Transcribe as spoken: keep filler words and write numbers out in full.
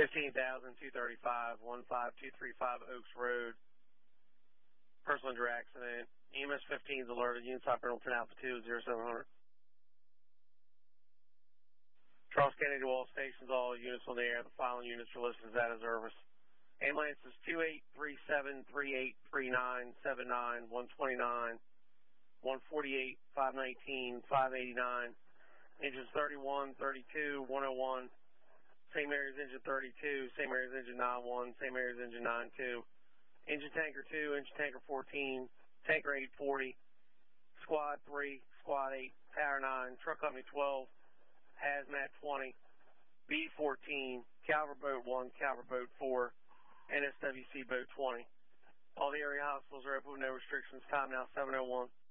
fifteen thousand two thirty-five, one five two three five Oaks Road. Personal injury accident. E M S fifteen is alerted. Units operating on Alpha two, zero seven hundred. Charles County to all stations, all units on the air. The following units are listed as out of service. Ambulance is two eight three seven, three eight three nine, seven nine, one twenty-nine, one forty-eight, five nineteen, five eighty-nine. Engines thirty-one, thirty-two, one oh one. Same area as engine thirty-two, same area as engine nine one, same area as engine nine two. Engine tanker two, engine tanker fourteen, tanker eight forty, squad three, squad eight, tower nine, truck company twelve, hazmat twenty, B fourteen, Calvert boat one, Calvert boat four, N S W C boat twenty. All the area hospitals are open with no restrictions. Time now seven oh one.